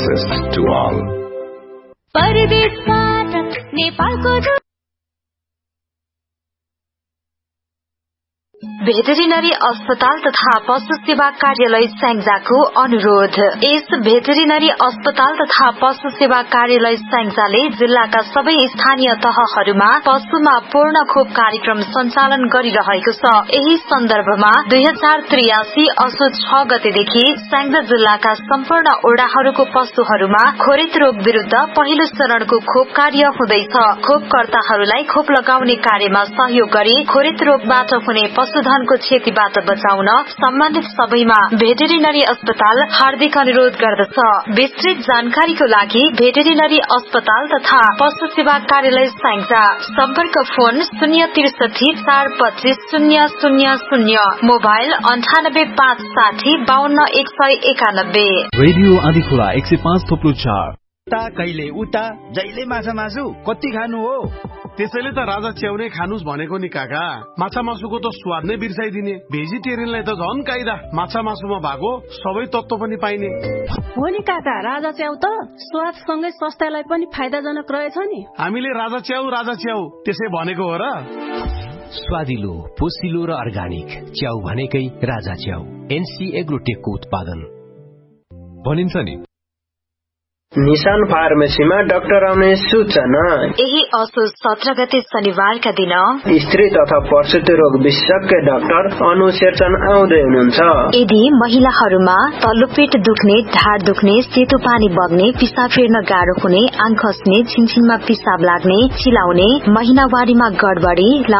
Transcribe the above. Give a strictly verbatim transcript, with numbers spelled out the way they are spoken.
access to all. परदेशबाट नेपालको veterinary अस्पताल तथा पशु सेवा कार्यालय स्याङ्जाको अनुरोध। यस भेटेरिनरी अस्पताल तथा पशु सेवा कार्यालय स्याङ्जाले जिल्लाका सबै स्थानीय तहहरूमा पशुमा पूर्ण खोप कार्यक्रम सञ्चालन गरिरहेको छ। यही सन्दर्भमा दुई हजार त्रियासी असोज छ गतेदेखि स्याङ्जा जिल्लाका सम्पूर्ण ओडाहरूको पशुहरूमा खोरेत रोग विरूद्ध पहिलो चरणको खोप कार्य हुँदैछ। खोपकर्ताहरूलाई खोप लगाउने कार्यमा सहयोग गरी खोरेत रोगबाट हुने पशुधन को क्षतिबाट बचाउन सम्बन्धित सबैमा भेटेरिनरी अस्पताल हार्दिक अनुरोध गर्दछ। विस्तृत जानकारीको लागि भेटेरिनरी अस्पताल तथा पशु सेवा कार्यालय स्याङ्जा सम्पर्क फोन शून्य त्रिसठी चार पच्चीस शून्य शून्य शून्य मोबाइल अन्ठानब्बे पाँच साठी बाहन्न एक सय एकानब्बे। रेडियो आँधीखोला एक सय पाँच थोप्लो चार। कहिले उता जहिले माछा मासु कति खानु हो? त्यसैले त राजा च्याउ नै खानुस् भनेको नि काका। माछा मासुको त स्वाद नै बिर्साइदिने। भेजिटेरियनलाई त झन् काइदा। माछा मासुमा भएको सबै तत्त्व पनि पाइने हो नि काका। राजा च्याउ त स्वाद सँगै स्वास्थ्यलाई पनि फाइदाजनक रहेछ नि। हामीले राजा च्याउ राजा च्याउ त्यसै भनेको हो र। स्वादिलो, पोसिलो र अर्गानिक च्याउ भनेकै राजा च्याउ। एनसी एग्रोटेकको उत्पादन भनिन्छ नि। निशान फार्मेसीमा डाक्टर आउने सूचना। यही असोज सत्र गते शनिबारका दिन स्त्री तथा प्रसुति रोग विशेषज्ञ डाक्टर अनु शेरचन आउँदै हुनुहुन्छ। यदि महिलाहरूमा तल्लो पेट दुख्ने, ढाड दुख्ने, सेतो पानी बग्ने, पिसाब फेर्न गाह्रो हुने, आँख खस्ने, छिनछिनमा पिसाब लाग्ने, चिलाउने, महिनावारीमा गडबडी,